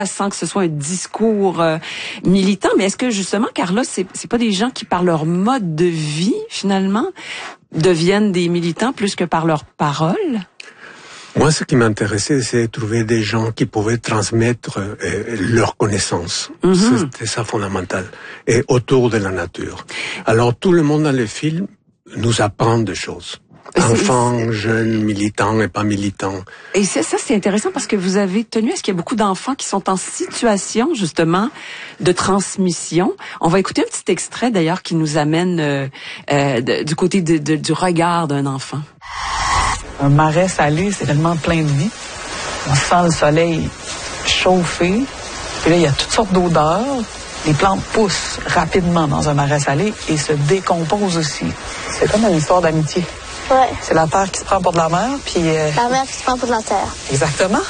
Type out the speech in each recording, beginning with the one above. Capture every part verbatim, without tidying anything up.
sans que ce soit un discours euh, militant. Mais est-ce que justement, Carla, c'est, c'est pas des gens qui, par leur mode de vie, finalement, deviennent des militants plus que par leurs paroles? Moi, ce qui m'intéressait, c'est de trouver des gens qui pouvaient transmettre euh, leurs connaissances. Mm-hmm. C'était ça fondamental. Et autour de la nature. Alors, tout le monde dans le film nous apprend des choses. Enfants, jeunes, militants et pas militants. Et c'est, ça, c'est intéressant parce que vous avez tenu à ce qu'il y a beaucoup d'enfants qui sont en situation, justement, de transmission. On va écouter un petit extrait, d'ailleurs, qui nous amène euh, euh, de, du côté de, de, du regard d'un enfant. Un marais salé, c'est tellement plein de vie. On sent le soleil chauffer. Puis là, il y a toutes sortes d'odeurs. Les plantes poussent rapidement dans un marais salé et se décomposent aussi. C'est comme une histoire d'amitié. Ouais. C'est la terre qui se prend pour de la mer, puis... Euh... La mer qui se prend pour de la terre. Exactement.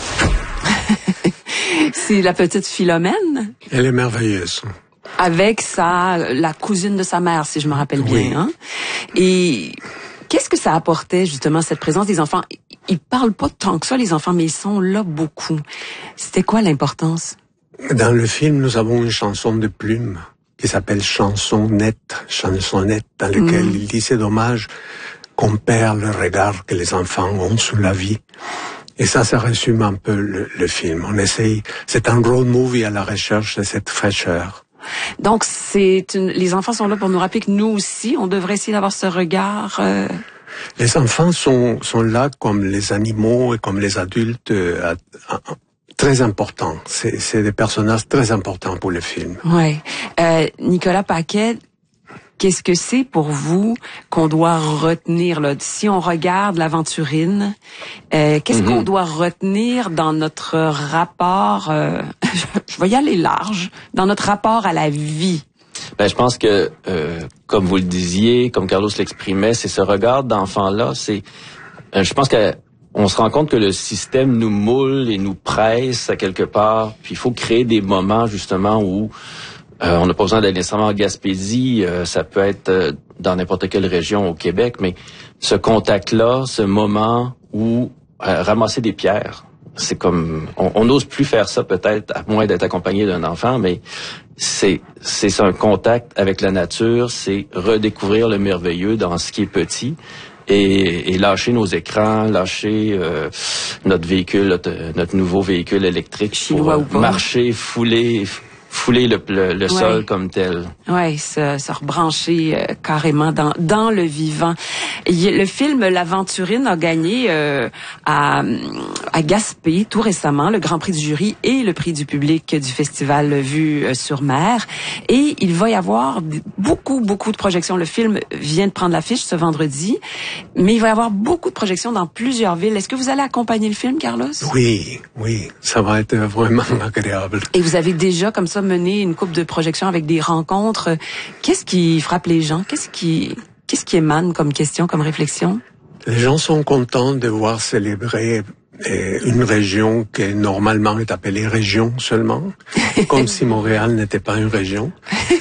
C'est la petite Philomène. Elle est merveilleuse. Avec sa, la cousine de sa mère, si je me rappelle bien. Oui. Hein? Et... Qu'est-ce que ça apportait, justement, cette présence des enfants? Ils parlent pas tant que ça, les enfants, mais ils sont là beaucoup. C'était quoi l'importance? Dans le film, nous avons une chanson de Plume qui s'appelle Chansonnette, Chansonnette, dans laquelle mmh. il dit c'est dommage qu'on perd le regard que les enfants ont sur la vie. Et ça, ça résume un peu le, le film. On essaye, c'est un road movie à la recherche de cette fraîcheur. Donc, c'est une, les enfants sont là pour nous rappeler que nous aussi, on devrait essayer d'avoir ce regard. Euh... Les enfants sont sont là comme les animaux et comme les adultes, euh, euh, très importants. C'est c'est des personnages très importants pour le film. Ouais. Euh, Nicolas Paquet, qu'est-ce que c'est pour vous qu'on doit retenir là? Si on regarde l'Aventurine, euh, qu'est-ce mm-hmm. qu'on doit retenir dans notre rapport, euh, je vais y aller large, dans notre rapport à la vie? Ben, je pense que, euh, comme vous le disiez, comme Carlos l'exprimait, c'est ce regard d'enfant-là. C'est, euh, je pense que on se rend compte que le système nous moule et nous presse à quelque part. Puis il faut créer des moments justement où Euh, on n'a pas besoin d'aller nécessairement en Gaspésie, euh, ça peut être euh, dans n'importe quelle région au Québec, mais ce contact-là, ce moment où euh, ramasser des pierres, c'est comme, on n'ose plus faire ça peut-être, à moins d'être accompagné d'un enfant, mais c'est c'est un contact avec la nature, c'est redécouvrir le merveilleux dans ce qui est petit. Et, et lâcher nos écrans, lâcher euh, notre véhicule, notre, notre nouveau véhicule électrique Chinois pour euh, marcher, fouler, fouler le, le, le sol ouais. comme tel. Oui, se, se rebrancher euh, carrément dans, dans le vivant. Il, le film L'Aventurine a gagné euh, à, à Gaspé tout récemment le Grand Prix du jury et le prix du public du festival Vue euh, sur mer. Et il va y avoir beaucoup, beaucoup de projections. Le film vient de prendre l'affiche ce vendredi, mais il va y avoir beaucoup de projections dans plusieurs villes. Est-ce que vous allez accompagner le film, Carlos? Oui, oui, ça va être vraiment agréable. Et vous avez déjà comme ça mené une couple de projections avec des rencontres. Qu'est-ce qui frappe les gens? Qu'est-ce qui, qu'est-ce qui émane comme question, comme réflexion? Les gens sont contents de voir célébrer une région qui normalement est appelée région seulement, comme si Montréal n'était pas une région.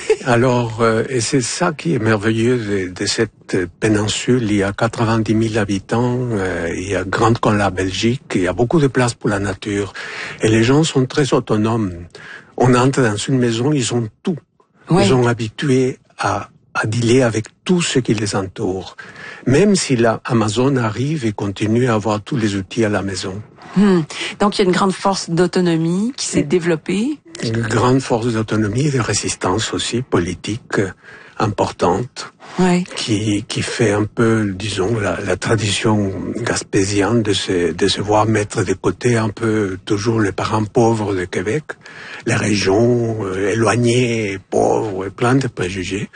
Alors, euh, et c'est ça qui est merveilleux de, de cette péninsule. Il y a quatre-vingt-dix mille habitants, euh, il y a grande comme la Belgique, il y a beaucoup de place pour la nature. Et les gens sont très autonomes. On entre dans une maison, ils ont tout. Oui. Ils sont habitués à, à dealer avec tout ce qui les entoure. Même si la Amazon arrive et continue à avoir tous les outils à la maison. Hmm. Donc, il y a une grande force d'autonomie qui s'est développée. Une grande force d'autonomie et de résistance aussi, politique, importante. Ouais. Qui, qui fait un peu, disons, la, la tradition gaspésienne de se, de se voir mettre de côté un peu toujours les parents pauvres de Québec, les régions euh, éloignées, pauvres, et plein de préjugés.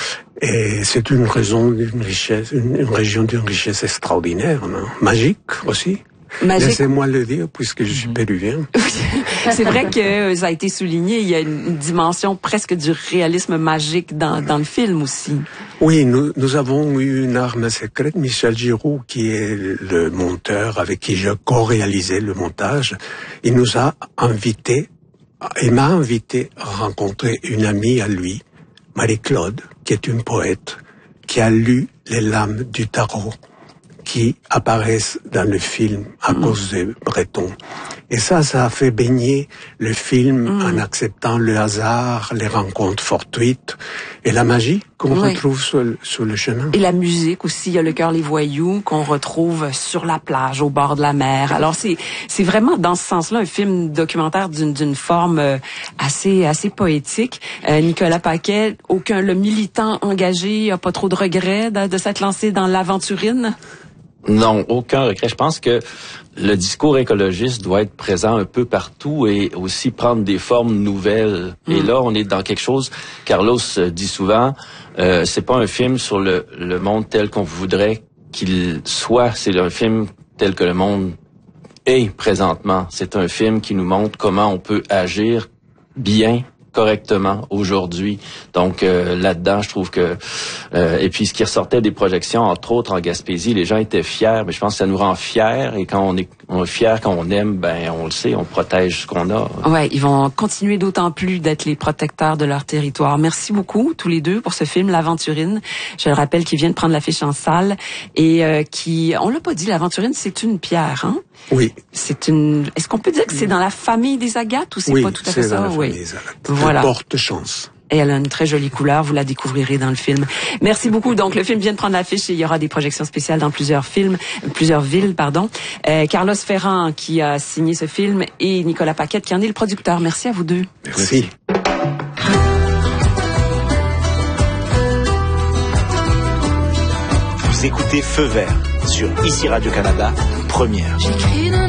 Et c'est une raison d'une richesse, une, une région d'une richesse extraordinaire, non? Magique aussi. Magique. Laissez-moi le dire, puisque je suis péruvien. C'est vrai que ça a été souligné, il y a une dimension presque du réalisme magique dans, dans le film aussi. Oui, nous, nous avons eu une arme secrète, Michel Giroux, qui est le monteur avec qui j'ai co-réalisé le montage. Il nous a invités, il m'a invité à rencontrer une amie à lui, Marie-Claude, qui est une poète, qui a lu les lames du tarot qui apparaissent dans le film à mmh. cause des Bretons. Et ça, ça a fait baigner le film Mm. en acceptant le hasard, les rencontres fortuites et la magie qu'on Oui. retrouve sur, le- sur le chemin. Et la musique aussi, il y a Le cœur les voyous qu'on retrouve sur la plage, au bord de la mer. Alors c'est c'est vraiment dans ce sens-là un film documentaire d'une d'une forme euh, assez assez poétique. Euh, Nicolas Paquet, aucun le militant engagé a pas trop de regrets de, de s'être lancé dans l'aventurine. Non, aucun regret. Je pense que le discours écologiste doit être présent un peu partout et aussi prendre des formes nouvelles. Mm. Et là, on est dans quelque chose, Carlos dit souvent, euh, c'est pas un film sur le, le monde tel qu'on voudrait qu'il soit. C'est un film tel que le monde est présentement. C'est un film qui nous montre comment on peut agir bien, correctement aujourd'hui. Donc euh, là-dedans, je trouve que euh, et puis ce qui ressortait des projections, entre autres en Gaspésie, les gens étaient fiers, mais je pense que ça nous rend fiers et quand on est, on est fier, quand on aime, ben on le sait, on protège ce qu'on a. Ouais, ils vont continuer d'autant plus d'être les protecteurs de leur territoire. Merci beaucoup tous les deux pour ce film L'Aventurine. Je le rappelle qui vient de prendre l'affiche en salle et euh, qui, on l'a pas dit, L'Aventurine c'est une pierre, hein? Oui. C'est une. Est-ce qu'on peut dire que c'est dans la famille des agates ou c'est oui, pas tout à fait c'est ça? dans la Oui, famille des agates. Voilà. Elle porte chance. Et elle a une très jolie couleur, vous la découvrirez dans le film. Merci beaucoup. Donc le film vient de prendre l'affiche et il y aura des projections spéciales dans plusieurs films, plusieurs villes, pardon. Euh, Carlos Ferrand qui a signé ce film et Nicolas Paquet qui en est le producteur. Merci à vous deux. Merci. Vous écoutez Feu Vert sur Ici Radio-Canada, première.